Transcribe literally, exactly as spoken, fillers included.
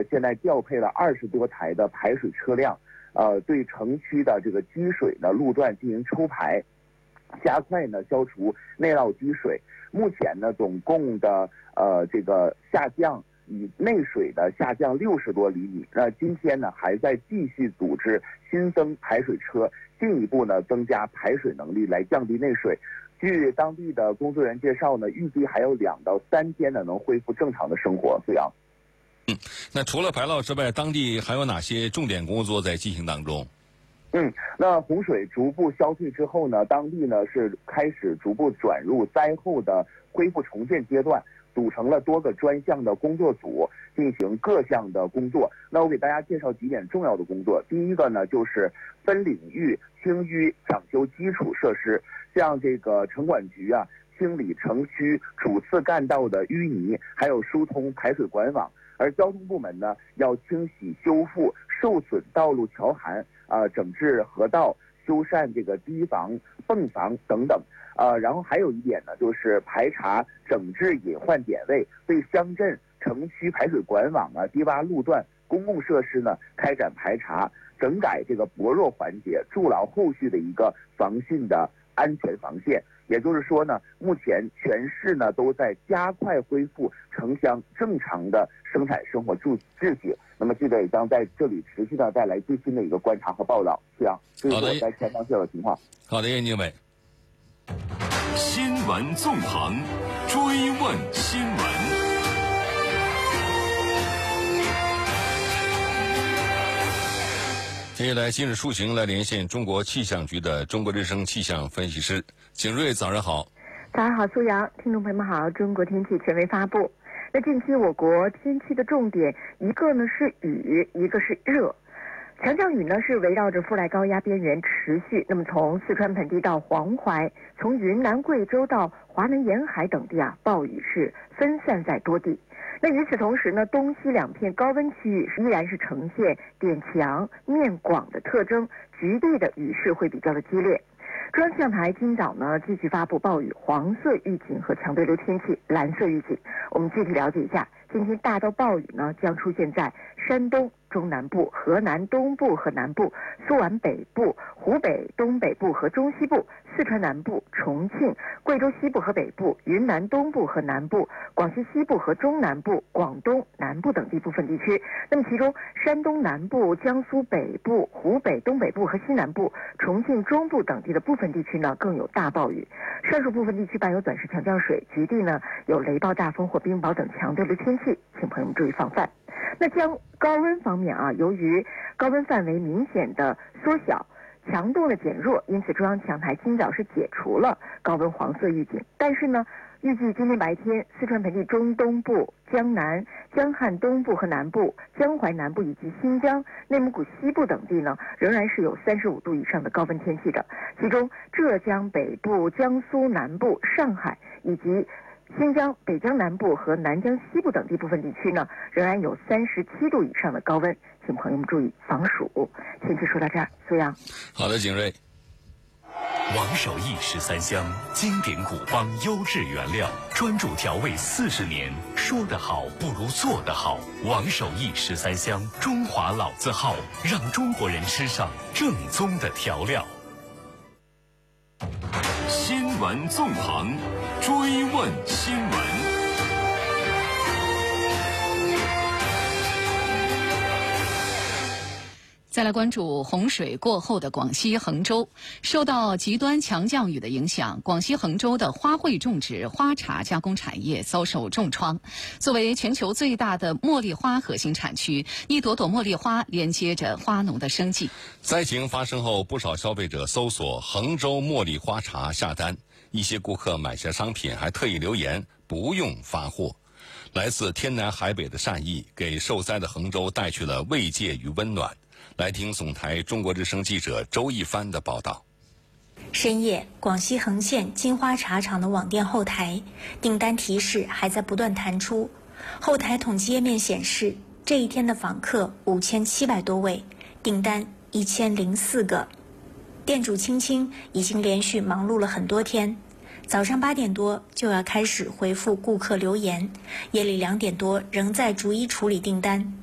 现在调配了二十多台的排水车辆，呃，对城区的这个积水的路段进行抽排，加快呢消除内涝积水。目前呢，总共的呃这个下降以内水的下降六十多厘米。那今天呢，还在继续组织新增排水车，进一步呢增加排水能力，来降低内水。据当地的工作人员介绍呢，预计还有两到三天呢能恢复正常的生活。这样。 嗯，那除了排涝之外，当地还有哪些重点工作在进行当中？ 嗯，那洪水逐步消退之后呢，当地呢是开始逐步转入灾后的恢复重建阶段，组成了多个专项的工作组，进行各项的工作。那我给大家介绍几点重要的工作。第一个呢，就是分领域清淤抢修基础设施，像这个城管局啊，清理城区主次干道的淤泥，还有疏通排水管网。而交通部门呢，要清洗修复受损道路桥涵，啊、呃，整治河道，修缮这个堤防、泵房等等。呃，然后还有一点呢，就是排查整治隐患点位，对乡镇、城区排水管网啊、低洼路段、公共设施呢开展排查，整改这个薄弱环节，筑牢后续的一个防汛的安全防线。也就是说呢，目前全市呢都在加快恢复城乡正常的生产生活秩秩序。那么记者也将在这里持续的带来最新的一个观察和报道。这样，这是我在前方县的情况。 好的，叶宁伟。 新闻纵横，追问新闻。 接下来，今日出行来连线中国气象局的中国之声气象分析师景瑞，早上好。 早上好，苏阳，听众朋友们好。中国天气权威发布。那近期我国天气的重点，一个呢是雨，一个是热。强降雨呢是围绕着副来高压边缘持续，那么从四川盆地到黄淮，从云南、贵州到华南沿海等地啊，暴雨是分散在多地。那与此同时呢，东西两片高温区域依然是呈现点强面广的特征，局地的雨势会比较的激烈。中央气象台今早呢继续发布暴雨黄色预警和强对流天气蓝色预警。我们具体了解一下，今天大到暴雨呢将出现在山东中南部、河南东部和南部、苏皖北部、湖北东北部和中西部、四川南部、重庆、贵州西部和北部、云南东部和南部、广西西部和中南部、广东南部等地部分地区。那么其中山东南部、江苏北部、湖北东北部和西南部、重庆中部等地的部分地区呢更有大暴雨。上述部分地区伴有短时强降水，局地呢有雷暴、大风或冰雹等强对流天气，请朋友们注意防范。那将高温方面啊，由于高温范围明显的缩小，强度的减弱，因此中央气象台今早是解除了高温黄色预警。但是呢，预计今天白天，四川盆地中东部、江南、江汉东部和南部、江淮南部以及新疆、内蒙古西部等地呢，仍然是有三十五度以上的高温天气的。其中，浙江北部、江苏南部、上海以及新疆、北疆南部和南疆西部等地部分地区呢，仍然有三十七度以上的高温，请朋友们注意防暑。天气说到这儿，苏阳。 好的，景瑞。 王守义十三香，经典古方优质原料，专注调味四十年，说得好不如做得好。王守义十三香，中华老字号，让中国人吃上正宗的调料。新闻纵横，追问新闻。 再来关注洪水过后的广西衡州，受到极端强降雨的影响，广西衡州的花卉种植、花茶加工产业遭受重创。作为全球最大的茉莉花核心产区，一朵朵茉莉花连接着花农的生计。 灾情发生后，不少消费者搜索衡州茉莉花茶下单，一些顾客买下商品还特意留言不用发货。来自天南海北的善意，给受灾的衡州带去了慰藉与温暖。来听总台中国之声记者周一帆的报道。 深夜，广西衡县金花茶厂的网店后台订单提示还在不断弹出，后台统计页面显示，这一天的访客五千七百多位，订单一千零四个。店主青青已经连续忙碌了很多天，早上八点多就要开始回复顾客留言，夜里两点多仍在逐一处理订单。